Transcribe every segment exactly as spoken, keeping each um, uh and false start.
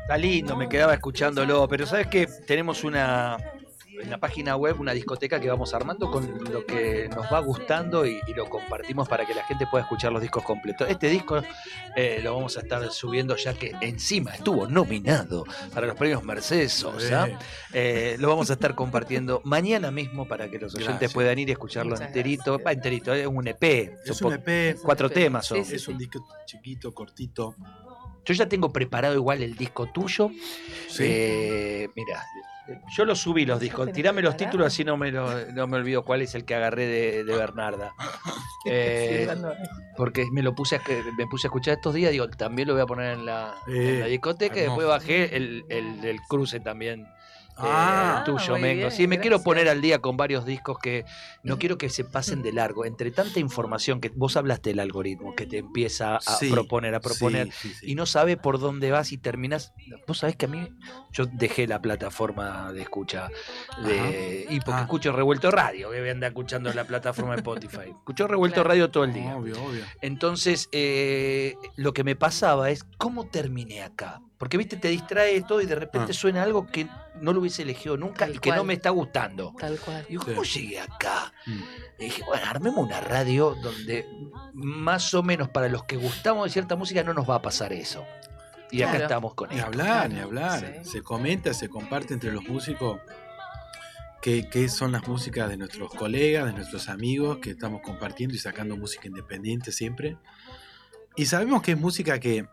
Está lindo, me quedaba escuchándolo, pero ¿sabes qué? Tenemos una, en la página web una discoteca que vamos armando con lo que nos va gustando y, y lo compartimos para que la gente pueda escuchar los discos completos. Este disco eh, lo vamos a estar subiendo ya que encima estuvo nominado para los premios Mercedes Sosa. Eh, lo vamos a estar compartiendo mañana mismo para que los oyentes Gracias. puedan ir y escucharlo Muchas enterito. Va enterito, es un E P. Es son un E P, Cuatro Es un E P. temas son. Sí, sí, es un disco chiquito, cortito. Yo ya tengo preparado igual el disco tuyo. Sí. Eh, mira, yo lo subí los discos. Tirame los títulos así no me, lo, no me olvido cuál es el que agarré de, de Bernarda. Eh, porque me lo puse a, me puse a escuchar estos días. Digo, también lo voy a poner en la, Eh, en la discoteca. Y después hermoso. bajé el, el del cruce también. Ah, eh, tuyo, muy Mengo. bien, Sí, me gracias. quiero poner al día con varios discos que no quiero que se pasen de largo. Entre tanta información que vos hablaste del algoritmo que te empieza a sí, proponer, a proponer, sí, sí, sí. y no sabe por dónde vas y terminas. Vos sabés que a mí, yo dejé la plataforma de escucha de, y porque Ah. escucho Revuelto Radio, que voy a andar escuchando la plataforma de Spotify. Escucho Revuelto Radio todo el día. Obvio, obvio. Entonces, eh, lo que me pasaba es, ¿cómo terminé acá? Porque, viste, te distrae todo y de repente Ah. suena algo que no lo hubiese elegido nunca Tal y que cual. no me está gustando. Tal cual. Y digo, ¿cómo Sí. llegué acá? Mm. Y dije, bueno, armemos una radio donde más o menos para los que gustamos de cierta música no nos va a pasar eso. Y acá Claro. estamos con Ni esto. hablar, ni hablar. Sí. Se comenta, se comparte entre los músicos qué, qué son las músicas de nuestros colegas, de nuestros amigos, que estamos compartiendo y sacando música independiente siempre. Y sabemos que es música que,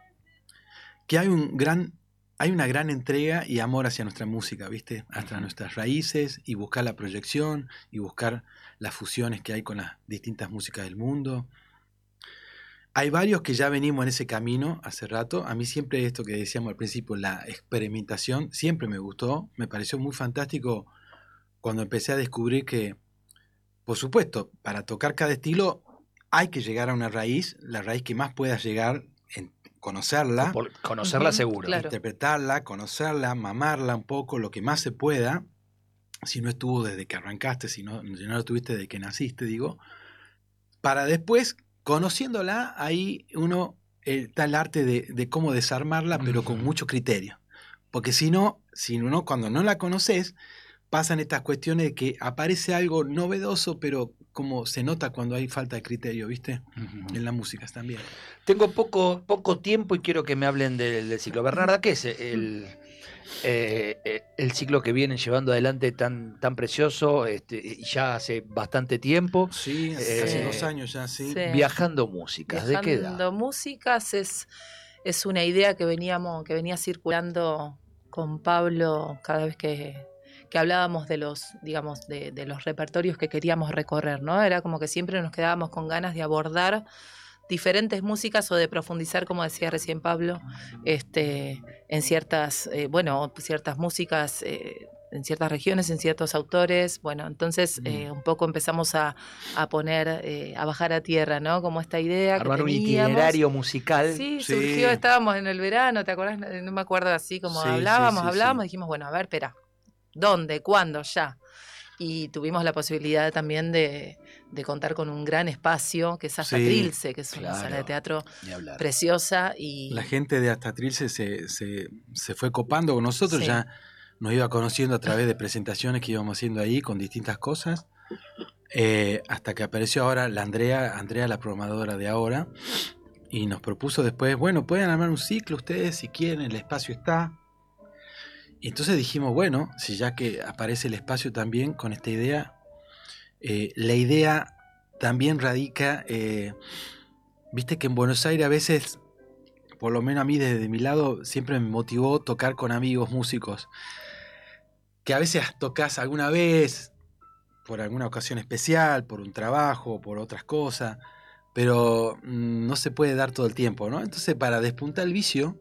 que hay un gran, hay una gran entrega y amor hacia nuestra música, ¿viste? Hasta Ujú. nuestras raíces, y buscar la proyección y buscar las fusiones que hay con las distintas músicas del mundo. Hay varios que ya venimos en ese camino hace rato. A mí siempre esto que decíamos al principio, la experimentación, siempre me gustó. Me pareció muy fantástico cuando empecé a descubrir que, por supuesto, para tocar cada estilo hay que llegar a una raíz, la raíz que más puedas llegar, en conocerla, Por conocerla Ujú, seguro. claro. interpretarla, conocerla, mamarla un poco, lo que más se pueda. Si no estuvo desde que arrancaste, si no, si no lo tuviste desde que naciste, digo. Para después, conociéndola, ahí uno eh, está el arte de, de cómo desarmarla, pero con Ujú. mucho criterio. Porque si no, si uno, cuando no la conoces, pasan estas cuestiones de que aparece algo novedoso, pero como se nota cuando hay falta de criterio, ¿viste? Ujú. En la música también. Tengo poco, poco tiempo y quiero que me hablen del, del ciclo. Bernarda, ¿qué es el, eh, eh, el ciclo que vienen llevando adelante tan, tan precioso este, y ya hace bastante tiempo? Sí, Eh, hace dos años ya, sí. Sí. Viajando músicas, ¿de qué edad? Viajando músicas es, es una idea que veníamos, que venía circulando con Pablo cada vez que, que hablábamos de los, digamos, de, de los repertorios que queríamos recorrer, ¿no? Era como que siempre nos quedábamos con ganas de abordar diferentes músicas o de profundizar, como decía recién Pablo, este, en ciertas, eh, bueno, ciertas músicas, eh, en ciertas regiones, en ciertos autores. Bueno, entonces eh, un poco empezamos a, a poner, eh, a bajar a tierra, ¿no? Como esta idea Armar que un teníamos. itinerario musical. Sí, Sí. surgió, estábamos en el verano, ¿te acordás? No me acuerdo así como Sí, hablábamos, sí, sí, hablábamos, sí. dijimos, bueno, a ver, espera, ¿dónde? ¿Cuándo? Ya. Y tuvimos la posibilidad también de, de contar con un gran espacio, que es Hasta Sí, Trilce, que es una claro. sala de teatro Ni hablar. preciosa. Y La gente de Hasta Trilce se, se, se fue copando con nosotros, Sí. ya nos iba conociendo a través de presentaciones que íbamos haciendo ahí con distintas cosas, eh, hasta que apareció ahora la Andrea, Andrea la programadora de ahora, y nos propuso después, bueno, pueden armar un ciclo ustedes si quieren, el espacio está. Y entonces dijimos, bueno, si ya que aparece el espacio también con esta idea, eh, la idea también radica, eh, viste que en Buenos Aires a veces, por lo menos a mí desde mi lado, siempre me motivó tocar con amigos músicos, que a veces tocas alguna vez, por alguna ocasión especial, por un trabajo, por otras cosas, pero mm, no se puede dar todo el tiempo, ¿no? Entonces, para despuntar el vicio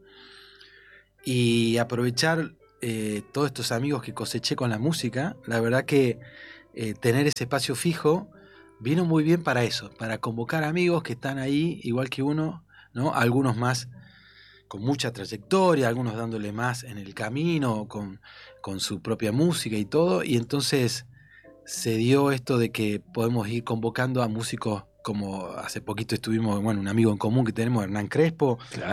y aprovechar eh, todos estos amigos que coseché con la música, la verdad que eh, tener ese espacio fijo vino muy bien para eso, para convocar amigos que están ahí igual que uno, ¿no? Algunos más con mucha trayectoria, algunos dándole más en el camino, con, con su propia música y todo, y entonces se dio esto de que podemos ir convocando a músicos como hace poquito estuvimos, bueno, un amigo en común que tenemos, Hernán Crespo, Claro.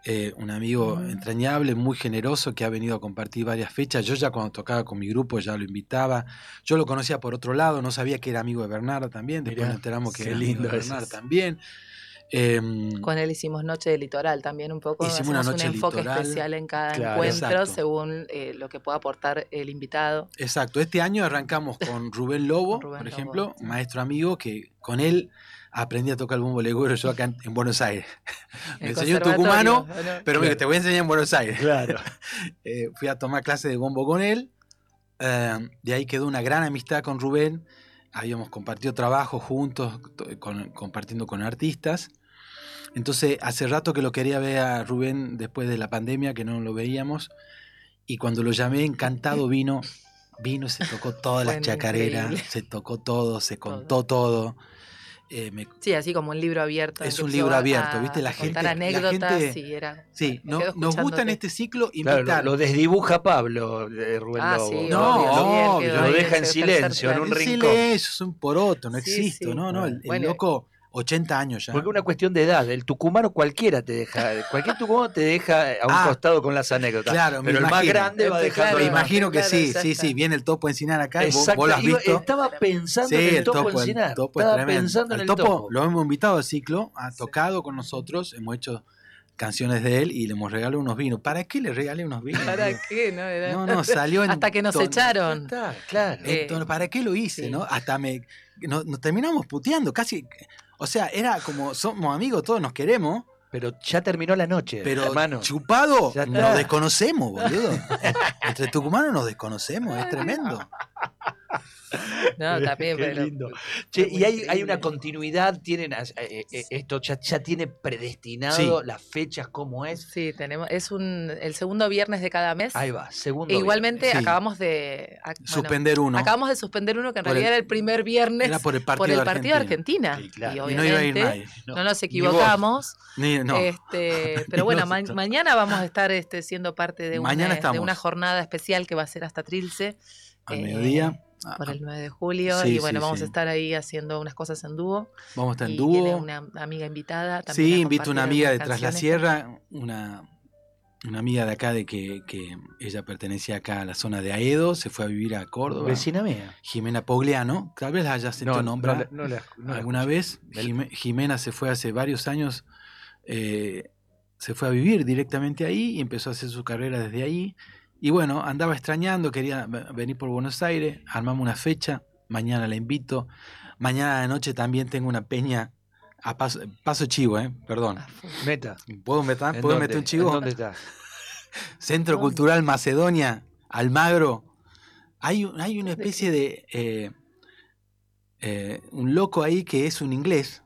eh, un amigo Mm. entrañable, muy generoso, que ha venido a compartir varias fechas. Yo ya cuando tocaba con mi grupo ya lo invitaba. Yo lo conocía por otro lado, no sabía que era amigo de Bernarda también. Después Mirá, nos enteramos que qué era amigo lindo de eso. Bernarda también. Eh, Con él hicimos Noche de Litoral también un poco. Hicimos una Hacemos noche un enfoque litoral. especial en cada Claro. encuentro Exacto. según eh, lo que pueda aportar el invitado. Exacto, este año arrancamos con Rubén Lobo, Con Rubén por Lobo, ejemplo, sí. maestro amigo, que con él aprendí a tocar el bombo legüero yo acá en, en Buenos Aires. Me El enseñó un conservatorio, tucumano, ¿o no? pero Claro. mira, te voy a enseñar en Buenos Aires. Claro. Eh, fui a tomar clases de bombo con él, eh, de ahí quedó una gran amistad con Rubén, habíamos compartido trabajo juntos, to- con- compartiendo con artistas. Entonces, hace rato que lo quería ver a Rubén después de la pandemia, que no lo veíamos, y cuando lo llamé, encantado vino, vino, se tocó todas las Fue chacareras, increíble. se tocó todo, se contó todo. Eh, me- Sí, así como un libro abierto. Es que un empezó libro a- abierto, a- ¿viste? La a contar gente- la anécdotas gente- y era... sí, me no- quedo nos gusta en escuchándote. este ciclo Claro, invitar. lo, lo desdibuja Pablo, eh, Rubén Ah, Lobo. sí, No, obvio, sí, él obvio, quedó lo ahí deja en ese silencio, en un tercer En rincón. silencio, es un poroto, no Sí, existo. sí. No, no, el, el Bueno, loco, ochenta años ya. Porque es una cuestión de edad. El tucumano cualquiera te deja, cualquier tucumano te deja a un Ah, costado con las anécdotas. claro, me pero el más imagino. grande va Este, dejando claro, Me el más- imagino que claro, sí, ya sí, está. sí, viene el Topo Encinar acá, vos, Exacto. vos lo has Iba- visto. estaba pensando Sí, en el, el topo, topo, el Encinar. topo es Estaba tremendo. pensando en Al el topo, topo. lo hemos invitado al ciclo, ha tocado con nosotros, hemos hecho canciones de él y le hemos regalado unos vinos. ¿Para qué le regalé unos vinos? ¿Para qué? No, Era- No, no, salió en Hasta que nos tono- echaron. Está, claro. Eh, Entonces, ¿para qué lo hice, sí. no? Hasta me nos, nos terminamos puteando, casi, o sea, era como somos amigos, todos nos queremos, Pero ya terminó la noche, pero hermano. chupado Ya está. nos desconocemos, boludo. Entre tucumanos nos desconocemos, es tremendo. No, también, Qué pero... lindo. fue Che, muy y hay, hay increíble. una continuidad, tienen eh, eh, eh, esto ya, ya tiene predestinado Sí. las fechas, cómo es. Sí, tenemos, es un, el segundo viernes de cada mes. Ahí va, segundo. E igualmente viernes. Sí. acabamos de... ac- bueno, Suspender uno. acabamos de suspender uno que en Por realidad el- era el primer viernes Era por el partido por el de partido de Argentina. Argentina. Sí, claro. Y Y no iba a ir obviamente nadie. no, nos Ni equivocamos. Ni- no. Este, pero Ni bueno, ma- nosotros. mañana vamos a estar este, siendo parte de, un, Mañana eh, de estamos. una jornada especial que va a ser hasta Trilce. Al eh, mediodía. Por ah, el nueve de julio. Sí, y bueno, sí, vamos sí. a estar ahí haciendo unas cosas en dúo. Vamos a estar en y viene dúo. una amiga invitada. También Sí, a invito a una compartir amiga de algunas Tras la canciones. Sierra, una, una amiga de acá de que, que ella pertenecía acá a la zona de Aedo, se fue a vivir a Córdoba. Vecina mía. Jimena Pogliano, tal vez la hayas sentido nombrar no, no la- no la alguna escuché. vez. Del- Jime- Jimena se fue hace varios años, eh, se fue a vivir directamente ahí y empezó a hacer su carrera desde ahí. Y bueno, andaba extrañando, quería ve- venir por Buenos Aires, armamos una fecha, mañana la invito. Mañana de noche también tengo una peña a paso, paso chivo, eh, perdón. Ah, fu- Meta. ¿Puedo meter, ¿En ¿puedo dónde? meter un chivo? ¿En dónde estás? Centro ¿Dónde? Cultural Macedonia, Almagro. Hay, un- hay una especie de... eh, eh, un loco ahí que es un inglés,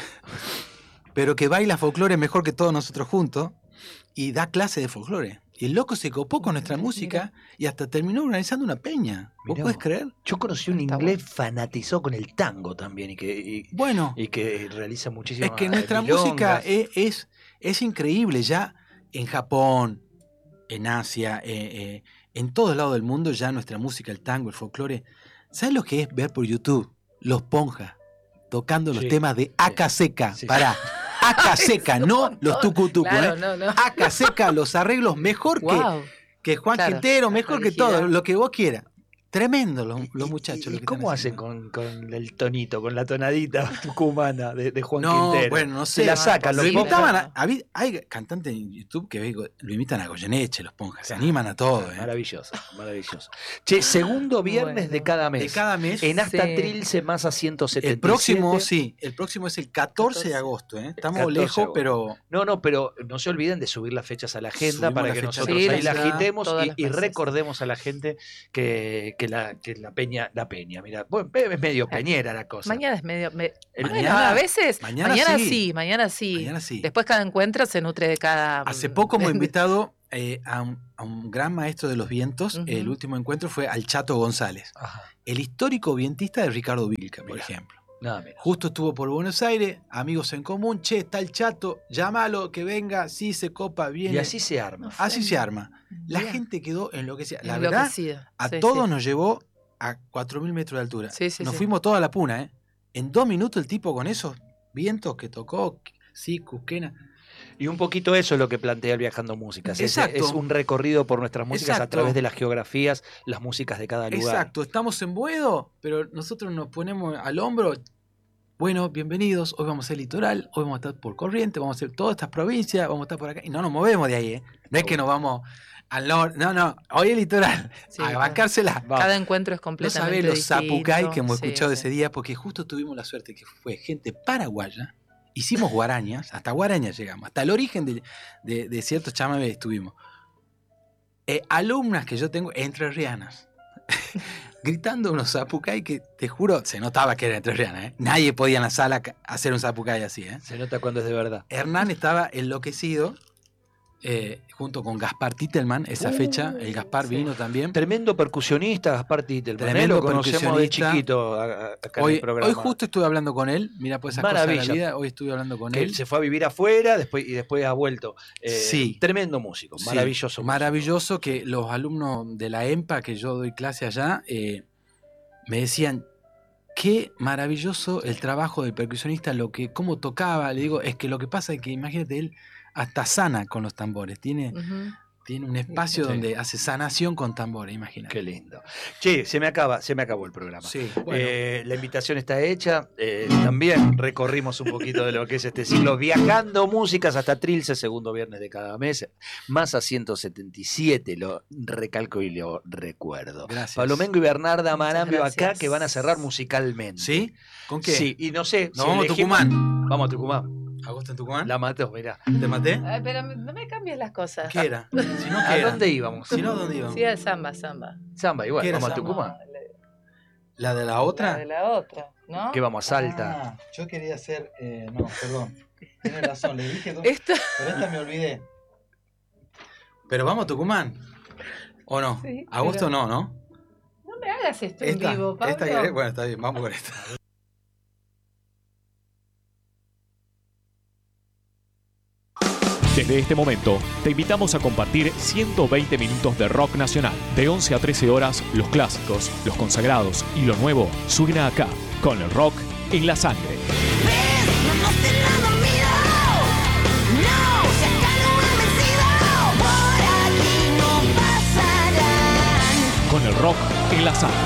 pero que baila folclore mejor que todos nosotros juntos y da clase de folclore. Y el loco se copó con nuestra Mira. música y hasta terminó organizando una peña. ¿Vos Mirá podés vos. creer? Yo conocí un Está inglés fanatizado con el tango también y que, y, Bueno, y que realiza muchísimas es que nuestra milongas. música es, es, es increíble. Ya en Japón, en Asia, eh, eh, en todos lados del mundo, ya nuestra música, el tango, el folclore. ¿Sabes lo que es ver por YouTube los ponjas tocando los Sí, temas de Aca Seca? sí. Pará, Aca Seca, un no montón. los tucutucu, Claro, ¿eh? no, no. Aca Seca, los arreglos mejor que, Wow. que Juan Claro, Quintero, la mejor que prolijidad. todo, lo que vos quieras. Tremendo los, Y- los y- muchachos. ¿Y, lo y que cómo están hacen haciendo. con, con el tonito, con la tonadita tucumana de, de Juan No, Quintero? bueno, no Se sé. la sacan, Lo los imposible, imitaban no. a, a- hay cantantes en YouTube que ve- lo imitan a Goyeneche, los ponjas, se animan a todo. ¿eh? Maravilloso, maravilloso. Che, segundo viernes Bueno. de cada mes. De cada mes. En Hasta Sí. Trilce más a ciento setenta y siete. El próximo, sí, el próximo es el catorce de catorce. agosto. ¿eh? Estamos catorce de lejos, agosto. pero No, no, pero no se olviden de subir las fechas a la agenda Subimos para la que fecha. nosotros Sí, ahí la la- agitemos todas y, las y veces. recordemos a la gente que, que, la, que la peña, la peña, mira, bueno, es medio peñera la cosa. Mañana es medio... me- El- bueno, Mañana- a veces... mañana Mañana, sí. sí. mañana sí. mañana sí. Después cada encuentro se nutre de cada... Hace poco hemos invitado eh, a, un, a un gran maestro de los vientos. Ujú. El último encuentro fue al Chato González, Ajá, el histórico vientista de Ricardo Vilca, por Mirá. ejemplo. nada menos. Justo estuvo por Buenos Aires, amigos en común, che, está el Chato, llámalo, que venga, sí se copa, viene. Y así se arma. Así se arma. La Bien. gente quedó enloquecida. La verdad, Enloquecida. a Sí, todos sí. nos llevó a cuatro mil metros de altura. Sí, sí, nos sí. fuimos toda la puna, ¿eh? En dos minutos el tipo con esos vientos que tocó, sí, Cusquena. Y un poquito eso es lo que plantea el Viajando Músicas. Es, Exacto. es un recorrido por nuestras músicas Exacto. a través de las geografías, las músicas de cada lugar. Exacto, estamos en Boedo, pero nosotros nos ponemos al hombro. Bueno, bienvenidos, hoy vamos a hacer litoral, hoy vamos a estar por Corrientes, vamos a hacer todas estas provincias, vamos a estar por acá, y no nos movemos de ahí, ¿eh? No es que nos vamos al norte, no, no, hoy el litoral, Sí, a bancársela. Cada encuentro es No completamente sabés los distinto. zapucay que hemos Sí, escuchado sí. ese día, porque justo tuvimos la suerte que fue gente paraguaya, hicimos guarañas, hasta guarañas llegamos, hasta el origen de, de, de ciertos chamamés estuvimos. Eh, alumnas que yo tengo, entrerrianas, gritando unos zapucay que, te juro, se notaba que era entrerriana, ¿eh? Nadie podía en la sala ca- hacer un zapucay así, ¿eh? Se nota cuando es de verdad. Hernán estaba enloquecido, eh, junto con Gaspar Titelman, esa Uh, fecha, el Gaspar sí. vino también. Tremendo percusionista, Gaspar Titelman. Tremendo Lo conocemos de percusionista. chiquito a- a- acá en Hoy, el programa. hoy justo estuve hablando con él, mira pues esas cosas de Maravilla. la vida, hoy estuve hablando con Que él. se fue a vivir afuera después, y después ha vuelto. Eh, Sí. Tremendo músico, Sí, maravilloso. músico. Maravilloso que los alumnos de la EMPA, que yo doy clase allá, eh, me decían, qué maravilloso el trabajo del percusionista, lo que, cómo tocaba. Le digo, es que lo que pasa es que, imagínate, él hasta sana con los tambores, tiene, Ujú. tiene un espacio Sí. donde hace sanación con tambores, imagínate. Qué lindo. Che, se me acaba, se me acabó el programa. Sí, bueno. Eh, la invitación está hecha. eh, también recorrimos un poquito de lo que es este ciclo Viajando Músicas hasta Trilce, segundo viernes de cada mes. Más a ciento setenta y siete, lo recalco y lo recuerdo. Gracias. Palomengo y Bernarda Marambio acá, gracias. que van a cerrar musicalmente. ¿Sí? ¿Con qué? Sí, y no sé. Nos si vamos a elegimos- Tucumán. Vamos a Tucumán. ¿Agosto en Tucumán? La mató, mirá. ¿Te maté? Ay, pero no me cambies las cosas. ¿Qué era? Si no, ¿A ¿qué era? dónde íbamos? Si no, ¿a dónde íbamos? Sí, al samba, samba. Samba, igual. ¿Qué era Vamos a samba? Tucumán. ¿La de la La otra? de la otra, ¿no? ¿Qué vamos a Salta? Ah, yo quería hacer... eh, no, perdón. Tienes razón, le dije dos, Esta... pero esta me olvidé. Pero vamos a Tucumán. ¿O no? Sí, Agosto pero- no, ¿no? No me hagas esto Esta, en vivo, Pablo. esta que- bueno, está bien, vamos con esta. Desde este momento, te invitamos a compartir ciento veinte minutos de rock nacional. De once a trece horas, los clásicos, los consagrados y lo nuevo suena acá, con el rock en la sangre. Con el rock en la sangre.